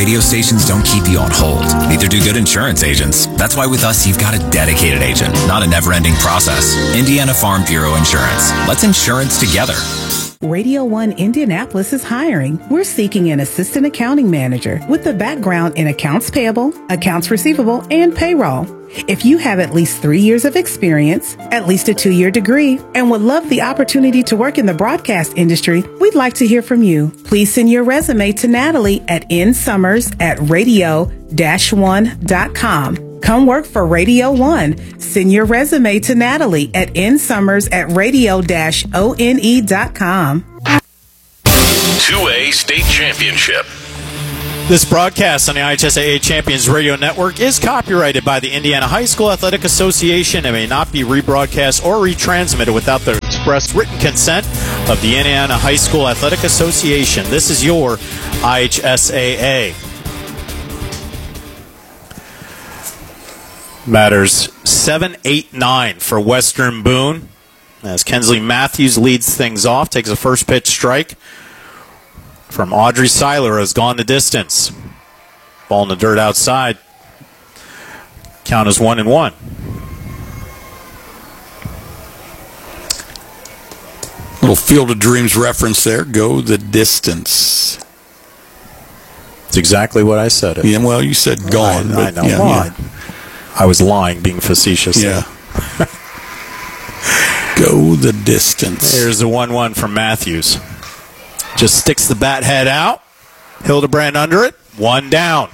radio stations don't keep you on hold. Neither do good insurance agents. That's why with us, you've got a dedicated agent, not a never-ending process. Indiana Farm Bureau Insurance. Let's insurance together. Radio 1 Indianapolis is hiring. We're seeking an assistant accounting manager with a background in accounts payable, accounts receivable, and payroll. If you have at least 3 years of experience, at least a 2-year degree, and would love the opportunity to work in the broadcast industry, we'd like to hear from you. Please send your resume to Natalie at nsummers@radio-1.com. Come work for Radio 1. Send your resume to Natalie at nsummers@radio-one.com. 2A State Championship. This broadcast on the IHSAA Champions Radio Network is copyrighted by the Indiana High School Athletic Association and may not be rebroadcast or retransmitted without the express written consent of the Indiana High School Athletic Association. This is your IHSAA. Matters 7-8-9 for Western Boone as Kensley Matthews leads things off, takes a first pitch strike from Audrey Seiler, has gone the distance. Ball in the dirt outside. Count is 1-1. Little Field of Dreams reference there. Go the distance. It's exactly what I said. Yeah, well, you said gone. I know. Yeah, well, I was lying, being facetious. Yeah. Go the distance. Here's the 1-1 from Matthews. Just sticks the bat head out. Hildebrand under it. One down.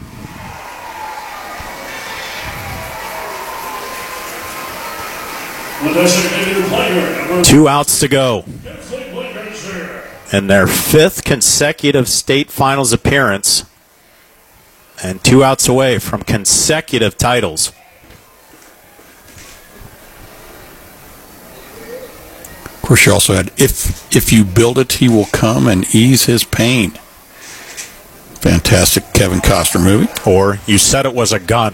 Two outs to go. In their fifth consecutive state finals appearance. And 2 outs away from consecutive titles. Of course, you also had, if you build it, he will come and ease his pain. Fantastic Kevin Costner movie. Or You Said It Was a Gun.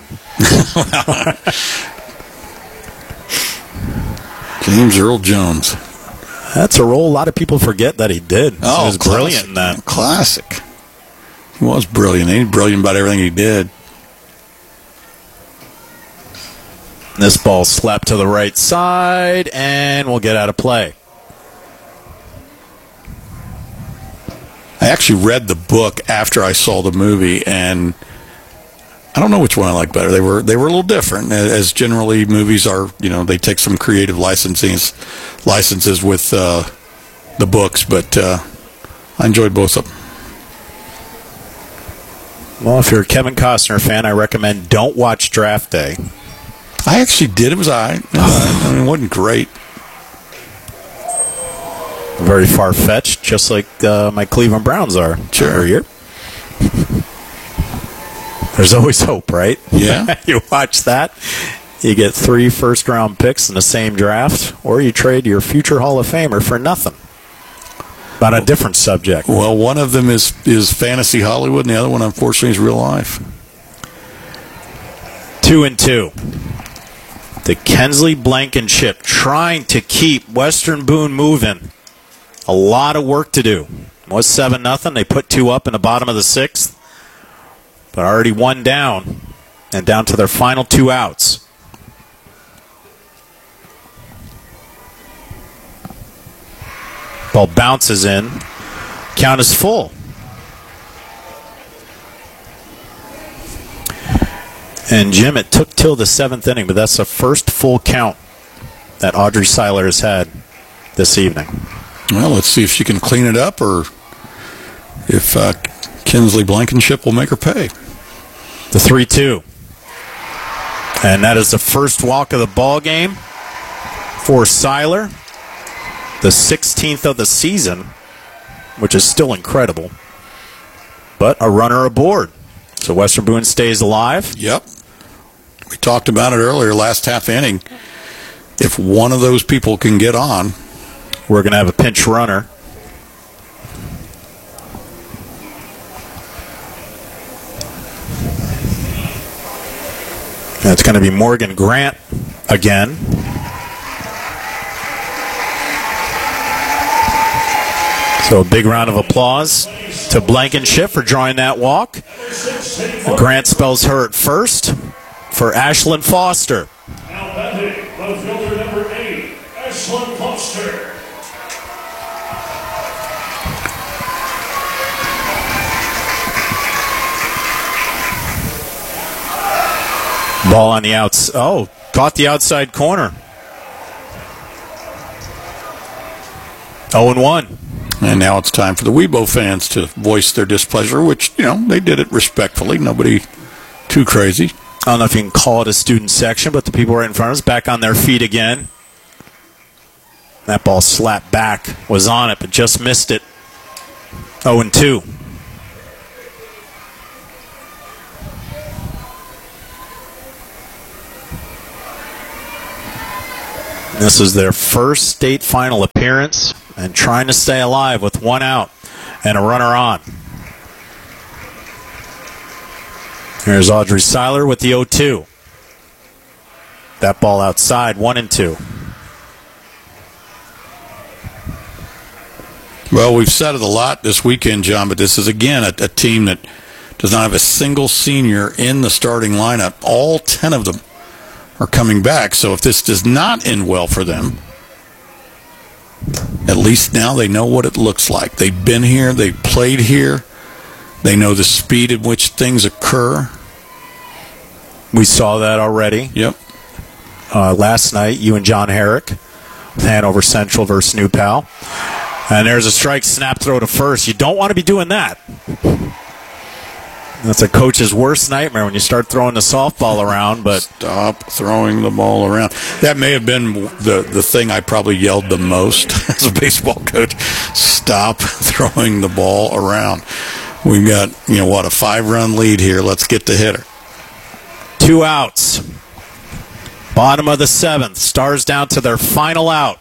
James Earl Jones. That's a role a lot of people forget that he did. Oh, he was brilliant in that. Classic. He was brilliant. He was brilliant about everything he did. This ball slapped to the right side, and we'll get out of play. I actually read the book after I saw the movie, and I don't know which one I like better. They were a little different, as generally movies are. You know, they take some creative licenses with the books, but I enjoyed both of them. Well, if you're a Kevin Costner fan, I recommend don't watch Draft Day. I actually did. It was all right. I mean, it wasn't great. Very far-fetched, just like my Cleveland Browns are every year. There's always hope, right? Yeah. You watch that, you get 3 first-round picks in the same draft, or you trade your future Hall of Famer for nothing. About a different subject. Well, one of them is fantasy Hollywood, and the other one, unfortunately, is real life. 2-2. The Kensley Blankenship trying to keep Western Boone moving. A lot of work to do. It was 7-0. They put 2 up in the bottom of the 6th. But already 1 down. And down to their final 2 outs. Ball bounces in. Count is full. And Jim, it took till the 7th inning, but that's the first full count that Audrey Seiler has had this evening. Well, let's see if she can clean it up, or if Kensley Blankenship will make her pay. The 3-2. And that is the first walk of the ball game for Seiler. The 16th of the season, which is still incredible. But a runner aboard. So Western Boone stays alive. Yep. We talked about it earlier, last half inning. If one of those people can get on, we're going to have a pinch runner. And it's going to be Morgan Grant again. So a big round of applause to to Blankenship for drawing that walk. Grant spells her at first for Ashlyn Foster. Now batting, left fielder number 8, Ashlyn Foster. Ball on the outs. Oh, caught the outside corner. 0-1. And now it's time for the Weibo fans to voice their displeasure, which, they did it respectfully. Nobody too crazy. I don't know if you can call it a student section, but the people right in front of us back on their feet again. That ball slapped back, was on it, but just missed it. 0-2. This is their first state final appearance and trying to stay alive with one out and a runner on. Here's Audrey Seiler with the 0-2. That ball outside, 1-2. Well, we've said it a lot this weekend, John, but this is, again, a team that does not have a single senior in the starting lineup. All 10 of them are coming back. So if this does not end well for them, at least now they know what it looks like. They've been here. They've played here. They know the speed at which things occur. We saw that already. Yep. Last night, you and John Herrick with Hanover Central versus New Pal. And there's a strike, snap throw to first. You don't want to be doing that. That's a coach's worst nightmare when you start throwing the softball around. But stop throwing the ball around. That may have been the thing I probably yelled the most as a baseball coach. Stop throwing the ball around. We've got, a 5-run lead here. Let's get the hitter. 2 outs. Bottom of the 7th. Stars down to their final out.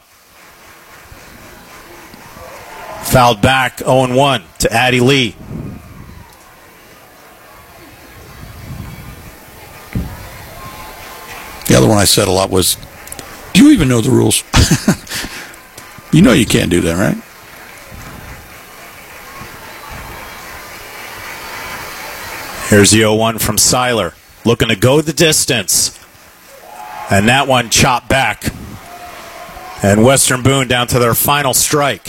Fouled back, 0-1 to Addie Lee. The other one I said a lot was, do you even know the rules? You know you can't do that, right? Here's the 0-1 from Seiler. Looking to go the distance. And that one chopped back. And Western Boone down to their final strike.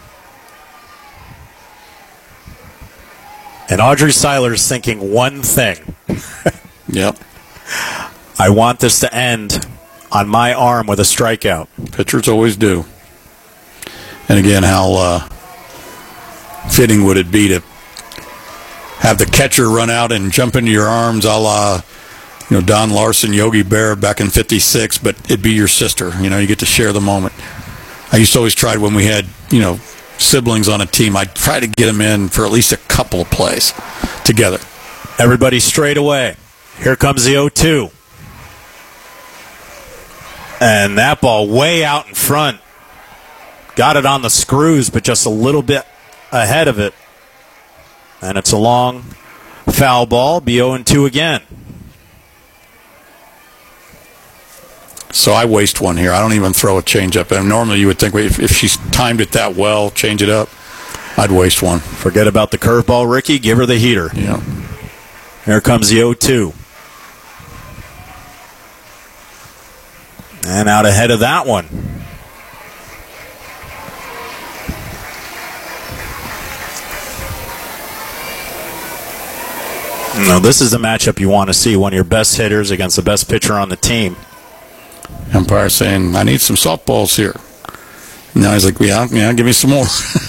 And Audrey Seiler's thinking one thing. Yep. I want this to end on my arm with a strikeout. Pitchers always do. And again, how fitting would it be to have the catcher run out and jump into your arms a la, Don Larson, Yogi Berra back in 56, but it'd be your sister. You get to share the moment. I used to always try when we had, siblings on a team, I'd try to get them in for at least a couple of plays together. Everybody straight away. Here comes the 0-2. And that ball way out in front. Got it on the screws, but just a little bit ahead of it. And it's a long foul ball. Be 0-2 again. So I waste one here. I don't even throw a changeup. And normally you would think if she's timed it that well, change it up. I'd waste one. Forget about the curveball, Ricky. Give her the heater. Yeah. Here comes the 0-2. And out ahead of that one. No, this is the matchup you want to see. One of your best hitters against the best pitcher on the team. Umpire saying, I need some softballs here. Now he's like, yeah, give me some more.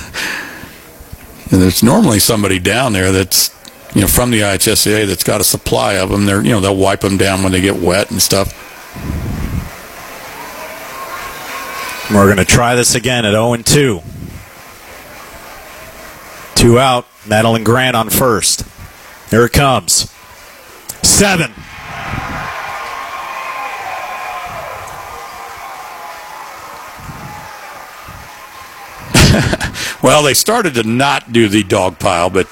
And there's normally somebody down there that's, from the IHSAA that's got a supply of them. They'll wipe them down when they get wet and stuff. We're going to try this again at 0-2. 2 out. Madeline Grant on first. Here it comes. 7. Well, they started to not do the dog pile, but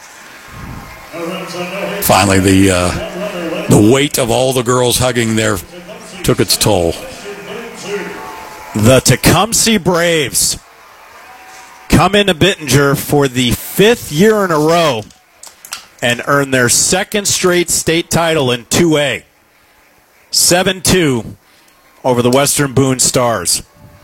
finally the weight of all the girls hugging there took its toll. The Tecumseh Braves come into Bittinger for the 5th year in a row and earn their 2nd straight state title in 2A. 7-2 over the Western Boone Stars.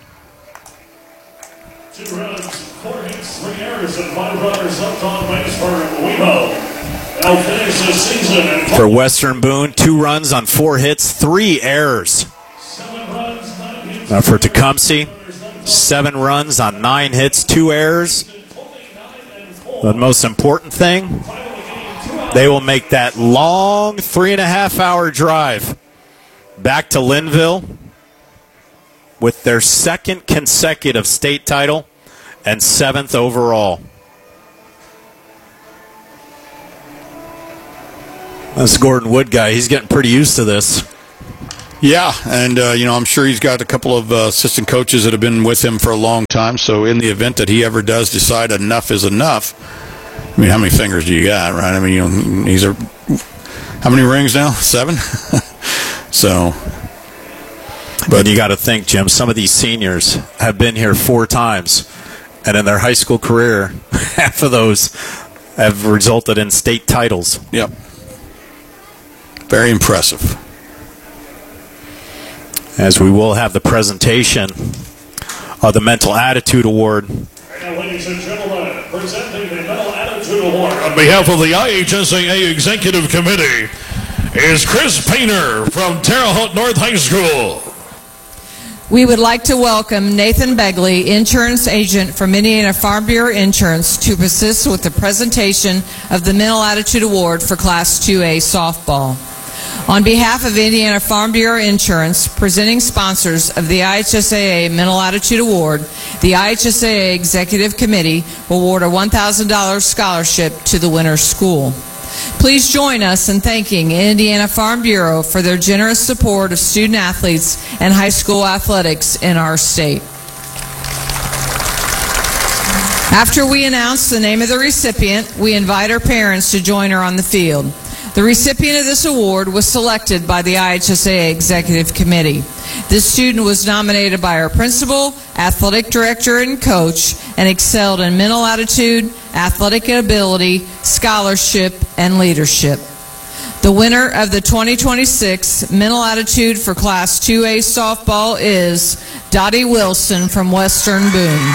2 runs, 4 hits, 3 errors, and 5 runners left on base for Wemo. They'll finish the season. For Western Boone, 2 runs on 4 hits, 3 errors. 7 runs, 9 hits. For Tecumseh, 7 runs on 9 hits, 2 errors. The most important thing, they will make that long 3.5-hour drive back to Linville with their 2nd consecutive state title and 7th overall. This Gordon Wood guy, he's getting pretty used to this. Yeah, and I'm sure he's got a couple of assistant coaches that have been with him for a long time. So in the event that he ever does decide enough is enough, I mean, how many fingers do you got, right? I mean, how many rings now? 7. So, but you got to think, Jim. Some of these seniors have been here 4 times, and in their high school career, half of those have resulted in state titles. Yep. Very impressive. As we will have the presentation of the Mental Attitude Award. And now, ladies and gentlemen, presenting the Mental Attitude Award On behalf of the IHSAA Executive Committee is Chris Painter from Terre Haute North High School. We would like to welcome Nathan Begley, insurance agent from Indiana Farm Bureau Insurance, to assist with the presentation of the Mental Attitude Award for Class 2A softball. On behalf of Indiana Farm Bureau Insurance, presenting sponsors of the IHSAA Mental Attitude Award, the IHSAA Executive Committee will award a $1,000 scholarship to the winner's school. Please join us in thanking Indiana Farm Bureau for their generous support of student athletes and high school athletics in our state. After we announce the name of the recipient, we invite our parents to join her on the field. The recipient of this award was selected by the IHSAA Executive Committee. This student was nominated by our principal, athletic director, and coach, and excelled in mental attitude, athletic ability, scholarship, and leadership. The winner of the 2026 Mental Attitude for Class 2A softball is Dottie Wilson from Western Boone.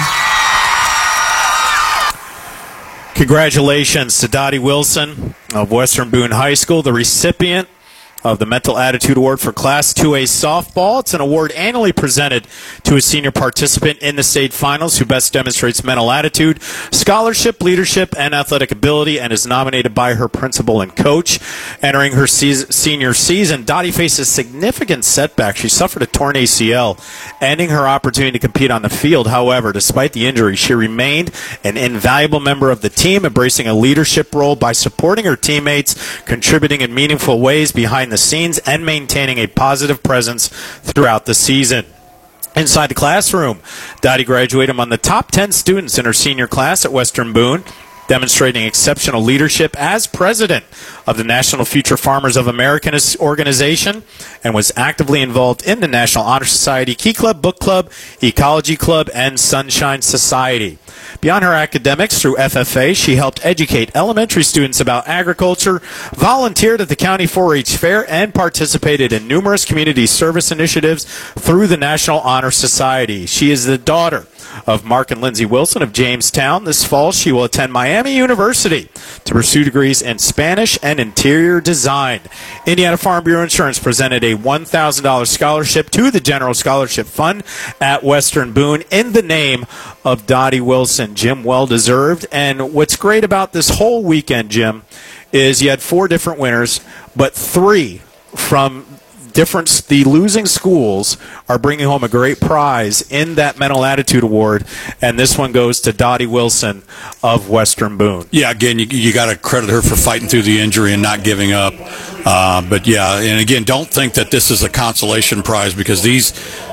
Congratulations to Dottie Wilson of Western Boone High School, the recipient of the Mental Attitude Award for Class 2A softball. It's an award annually presented to a senior participant in the state finals who best demonstrates mental attitude, scholarship, leadership, and athletic ability, and is nominated by her principal and coach. Entering her senior season, Dottie faced a significant setback. She suffered a torn ACL, ending her opportunity to compete on the field. However, despite the injury, she remained an invaluable member of the team, embracing a leadership role by supporting her teammates, contributing in meaningful ways behind the scenes, and maintaining a positive presence throughout the season. Inside the classroom, Dottie graduated among the top 10 students in her senior class at Western Boone, demonstrating exceptional leadership as president of the National Future Farmers of America organization, and was actively involved in the National Honor Society, Key Club, Book Club, Ecology Club, and Sunshine Society. Beyond her academics, through FFA, she helped educate elementary students about agriculture, volunteered at the County 4-H Fair, and participated in numerous community service initiatives through the National Honor Society. She is the daughter of Mark and Lindsay Wilson of Jamestown. This fall, she will attend Miami University to pursue degrees in Spanish and interior design. Indiana Farm Bureau Insurance presented a $1,000 scholarship to the General Scholarship Fund at Western Boone in the name of Dottie Wilson. Jim, well deserved. And what's great about this whole weekend, Jim, is you had 4 different winners, but 3 from the losing schools are bringing home a great prize in that Mental Attitude Award, and this one goes to Dottie Wilson of Western Boone. Yeah, again, you got to credit her for fighting through the injury and not giving up. But yeah, and again, don't think that this is a consolation prize, because these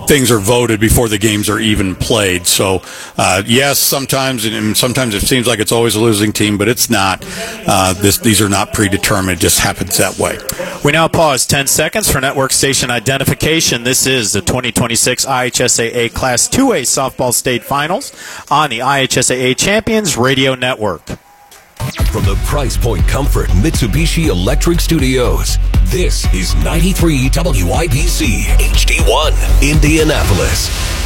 things are voted before the games are even played. So, yes, sometimes, and sometimes it seems like it's always a losing team, but it's not. These are not predetermined. It just happens that way. We now pause 10 seconds for network station identification. This is the 2026 IHSAA Class 2A Softball State Finals on the IHSAA Champions Radio Network. From the Price Point Comfort Mitsubishi Electric Studios, this is 93 WIBC HD1 Indianapolis.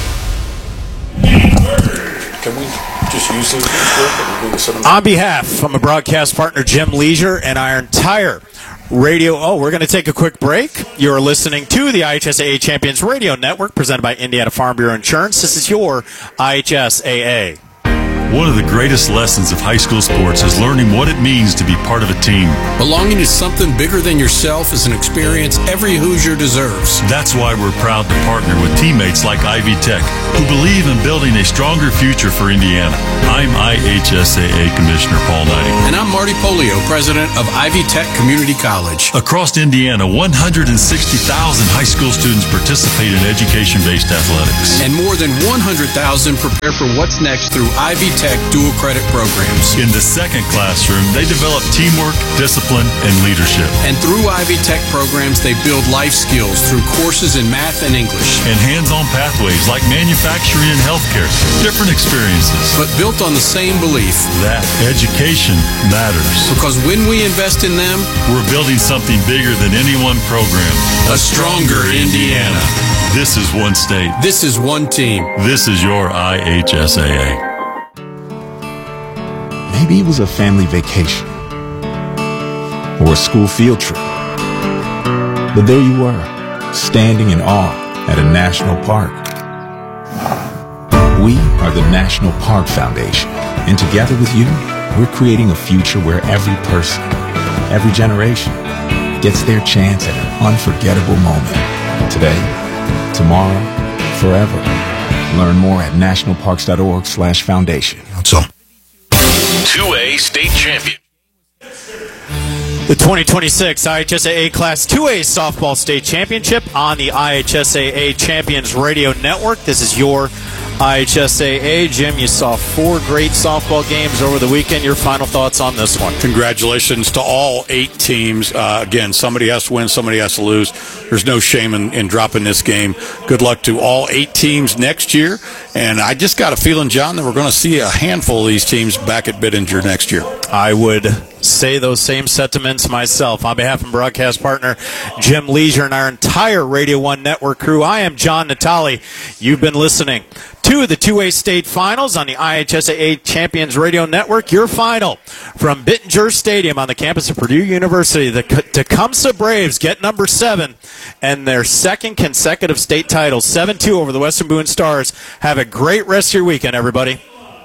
Can we just use these? On behalf of my broadcast partner Jim Leisure and our entire radio, we're going to take a quick break. You're listening to the IHSAA Champions Radio Network presented by Indiana Farm Bureau Insurance. This is your IHSAA. One of the greatest lessons of high school sports is learning what it means to be part of a team. Belonging to something bigger than yourself is an experience every Hoosier deserves. That's why we're proud to partner with teammates like Ivy Tech, who believe in building a stronger future for Indiana. I'm IHSAA Commissioner Paul Knighting. And I'm Marty Polio, President of Ivy Tech Community College. Across Indiana, 160,000 high school students participate in education-based athletics. And more than 100,000 prepare for what's next through Ivy Tech dual credit programs. In the second classroom, they develop teamwork, discipline, and leadership. And through Ivy Tech programs, they build life skills through courses in math and English. And hands-on pathways like manufacturing and healthcare. Different experiences. But built on the same belief that education matters. Because when we invest in them, we're building something bigger than any one program. A stronger Indiana. This is one state. This is one team. This is your IHSAA. Maybe it was a family vacation or a school field trip. But there you were, standing in awe at a national park. We are the National Park Foundation, and together with you, we're creating a future where every person, every generation, gets their chance at an unforgettable moment. Today, tomorrow, forever. Learn more at nationalparks.org/foundation. So, 2A state champion. The 2026 IHSAA Class 2A Softball State Championship on the IHSAA Champions Radio Network. This is your IHSAA. Jim, you saw 4 great softball games over the weekend. Your final thoughts on this one? Congratulations to all 8 teams. Again, somebody has to win, somebody has to lose. There's no shame in dropping this game. Good luck to all 8 teams next year. And I just got a feeling, John, that we're going to see a handful of these teams back at Bittinger next year. I would say those same sentiments myself. On behalf of broadcast partner Jim Leisure and our entire Radio 1 Network crew, I am John Natali. You've been listening to the 2A State Finals on the IHSAA Champions Radio Network. Your final from Bittinger Stadium on the campus of Purdue University. The Tecumseh Braves get number 7 and their second consecutive state title, 7-2 over the Western Boone Stars. Have a great rest of your weekend, everybody.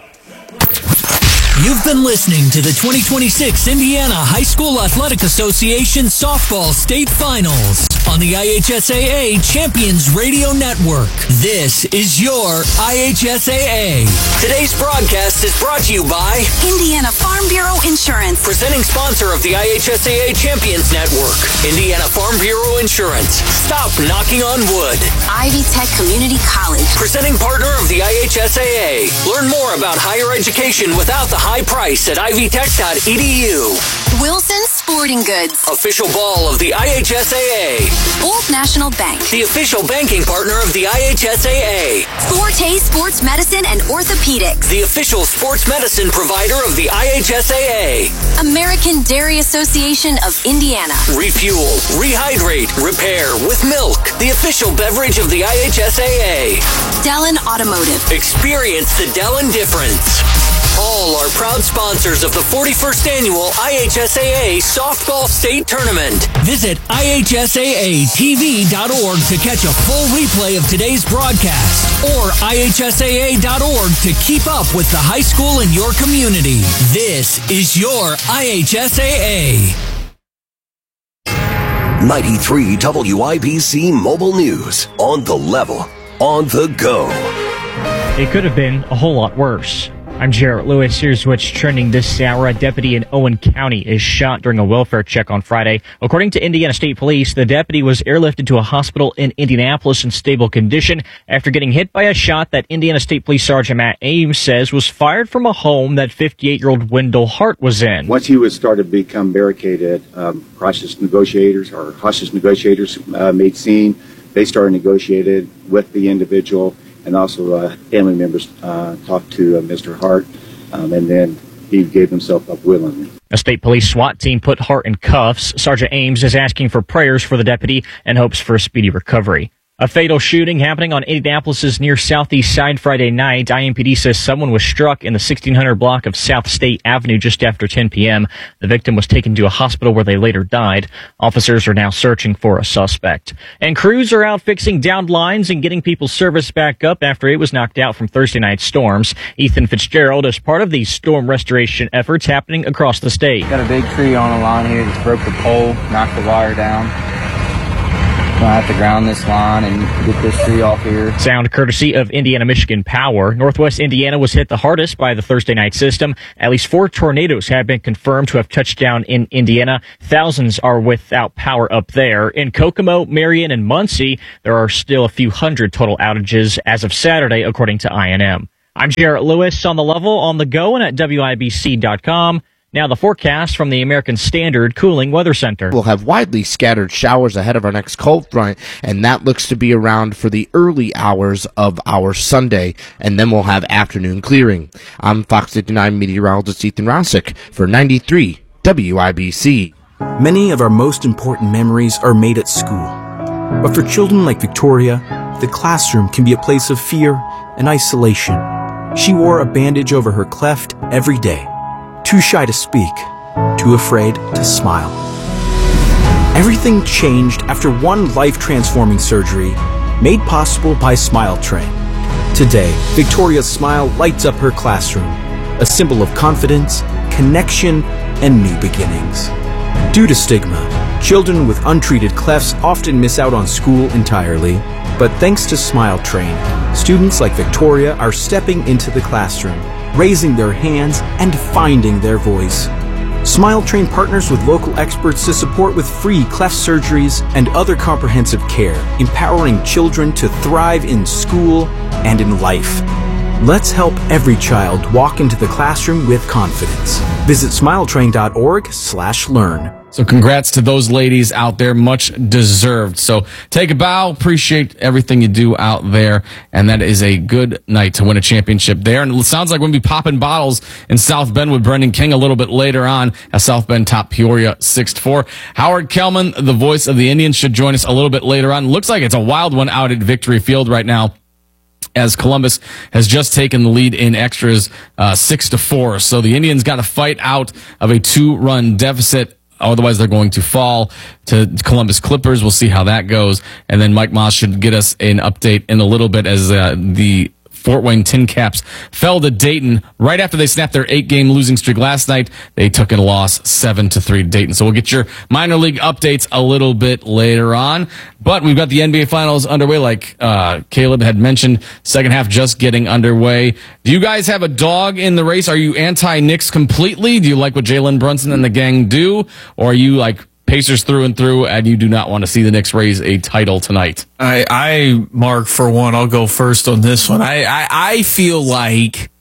You've been listening to the 2026 Indiana High School Athletic Association Softball State Finals on the IHSAA Champions Radio Network. This is your IHSAA. Today's broadcast is brought to you by Indiana Farm Bureau Insurance, presenting sponsor of the IHSAA Champions Network, Indiana Farm Bureau Insurance. Stop knocking on wood. Ivy Tech Community College, presenting partner of the IHSAA. Learn more about higher education without the high price at ivytech.edu. Wilson Sporting Goods, official ball of the IHSAA. Old National Bank, the official banking partner of the IHSAA. Forte Sports Medicine and Orthopedics, the official sports medicine provider of the IHSAA. American Dairy Association of Indiana. Refuel, rehydrate, repair with milk, the official beverage of the IHSAA. Dellin Automotive, experience the Dellin difference. All are proud sponsors of the 41st Annual IHSAA Softball State Tournament. Visit IHSAATV.org to catch a full replay of today's broadcast, or IHSAA.org to keep up with the high school in your community. This is your IHSAA. 93 WIBC Mobile News. On the level, on the go. It could have been a whole lot worse. I'm Jarrett Lewis. Here's what's trending this hour. A deputy in Owen County is shot during a welfare check on Friday. According to Indiana State Police, the deputy was airlifted to a hospital in Indianapolis in stable condition after getting hit by a shot that Indiana State Police Sergeant Matt Ames says was fired from a home that 58-year-old Wendell Hart was in. Once he was started to become barricaded, hostage negotiators made scene. They started negotiated with the individual, and also family members talked to Mr. Hart, and then he gave himself up willingly. A state police SWAT team put Hart in cuffs. Sergeant Ames is asking for prayers for the deputy and hopes for a speedy recovery. A fatal shooting happening on Indianapolis's near southeast side Friday night. IMPD says someone was struck in the 1600 block of South State Avenue just after 10 p.m. The victim was taken to a hospital where they later died. Officers are now searching for a suspect. And crews are out fixing downed lines and getting people's service back up after it was knocked out from Thursday night storms. Ethan Fitzgerald is part of these storm restoration efforts happening across the state. Got a big tree on the line here that's broke the pole, knocked the wire down. I have to ground this line and get this tree off here. Sound courtesy of Indiana Michigan Power. Northwest Indiana was hit the hardest by the Thursday night system. At least 4 tornadoes have been confirmed to have touched down in Indiana. Thousands are without power up there. In Kokomo, Marion, and Muncie, there are still a few hundred total outages as of Saturday, according to INM. I'm Jarrett Lewis on the level, on the go, and at WIBC.com. Now the forecast from the American Standard Cooling Weather Center. We'll have widely scattered showers ahead of our next cold front, and that looks to be around for the early hours of our Sunday, and then we'll have afternoon clearing. I'm Fox 59 meteorologist Ethan Rosick for 93 WIBC. Many of our most important memories are made at school. But for children like Victoria, the classroom can be a place of fear and isolation. She wore a bandage over her cleft every day. Too shy to speak, too afraid to smile. Everything changed after one life-transforming surgery made possible by Smile Train. Today, Victoria's smile lights up her classroom, a symbol of confidence, connection, and new beginnings. Due to stigma, children with untreated clefts often miss out on school entirely, but thanks to Smile Train, students like Victoria are stepping into the classroom, raising their hands and finding their voice. Smile Train partners with local experts to support with free cleft surgeries and other comprehensive care, empowering children to thrive in school and in life. Let's help every child walk into the classroom with confidence. Visit smiletrain.org/learn. So congrats to those ladies out there. Much deserved. So take a bow. Appreciate everything you do out there. And that is a good night to win a championship there. And it sounds like we're going to be popping bottles in South Bend with Brendan King a little bit later on as South Bend top Peoria 6-4. Howard Kellman, the voice of the Indians, should join us a little bit later on. Looks like it's a wild one out at Victory Field right now, as Columbus has just taken the lead in extras 6-4. So the Indians got to fight out of a 2-run deficit. Otherwise, they're going to fall to Columbus Clippers. We'll see how that goes. And then Mike Moss should get us an update in a little bit as the Fort Wayne Tin Caps fell to Dayton right after they snapped their 8-game losing streak last night. They took a loss 7-3 to Dayton. So we'll get your minor league updates a little bit later on. But we've got the NBA Finals underway, like Caleb had mentioned. Second half just getting underway. Do you guys have a dog in the race? Are you anti-Knicks completely? Do you like what Jalen Brunson and the gang do? Or are you like Pacers through and through, and you do not want to see the Knicks raise a title tonight? I Mark, for one, I'll go first on this one. I feel like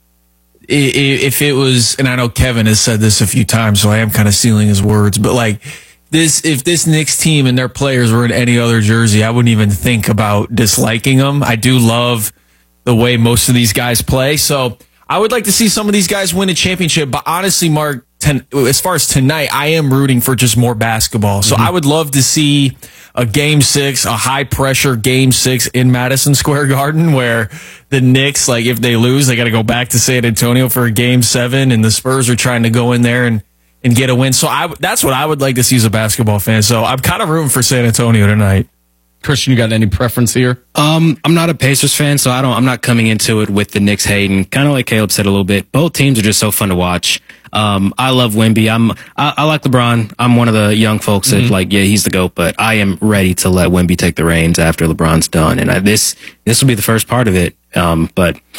if it was, and I know Kevin has said this a few times, so I am kind of stealing his words, but like if this Knicks team and their players were in any other jersey, I wouldn't even think about disliking them. I do love the way most of these guys play, so I would like to see some of these guys win a championship. But honestly, Mark, as far as tonight, I am rooting for just more basketball. So I would love to see a Game 6, a high-pressure Game 6 in Madison Square Garden where the Knicks, like if they lose, they got to go back to San Antonio for a Game 7, and the Spurs are trying to go in there and get a win. So that's what I would like to see as a basketball fan. So I'm kind of rooting for San Antonio tonight. Christian, you got any preference here? I'm not a Pacers fan, so I'm not coming into it with the Knicks hating. Kind of like Caleb said a little bit. Both teams are just so fun to watch. I love Wemby. I like LeBron. I'm one of the young folks that he's the GOAT, but I am ready to let Wemby take the reins after LeBron's done. And this will be the first part of it. But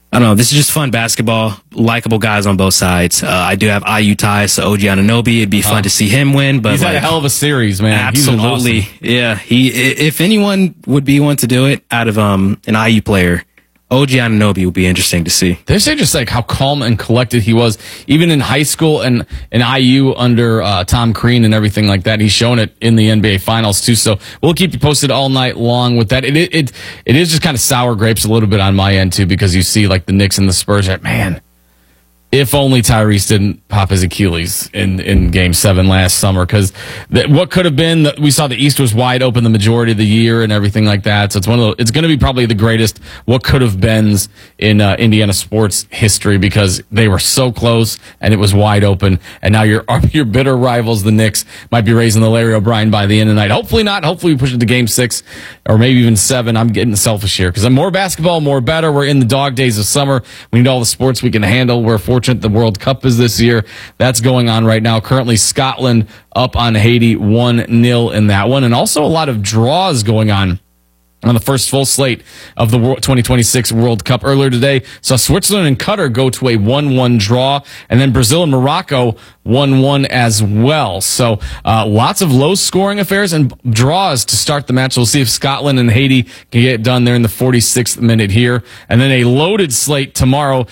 I don't know. This is just fun basketball. Likable guys on both sides. I do have IU ties, so OG Anunoby. It'd be fun to see him win. But he's had a hell of a series, man. Absolutely. He's been awesome. Yeah. If anyone would be one to do it out of an IU player, OG Anunoby would be interesting to see. They say just like how calm and collected he was, even in high school and IU under Tom Crean and everything like that. He's shown it in the NBA Finals too. So we'll keep you posted all night long with that. It is just kind of sour grapes a little bit on my end too, because you see like the Knicks and the Spurs. Man, if only Tyrese didn't pop his Achilles in Game 7 last summer, because what could have been, we saw the East was wide open the majority of the year and everything like that. So it's going to be probably the greatest what could have beens in Indiana sports history, because they were so close and it was wide open. And now your bitter rivals, the Knicks, might be raising the Larry O'Brien by the end of the night. Hopefully not. Hopefully we push it to Game 6 or maybe even 7. I'm getting selfish here because I'm more basketball, more better. We're in the dog days of summer. We need all the sports we can handle. We're fortunate the World Cup is this year. That's going on right now. Currently, Scotland up on Haiti 1-0 in that one. And also a lot of draws going on the first full slate of the 2026 World Cup. Earlier today, saw Switzerland and Qatar go to a 1-1 draw, and then Brazil and Morocco 1-1 as well. So lots of low-scoring affairs and draws to start the match. We'll see if Scotland and Haiti can get it done there in the 46th minute here. And then a loaded slate tomorrow.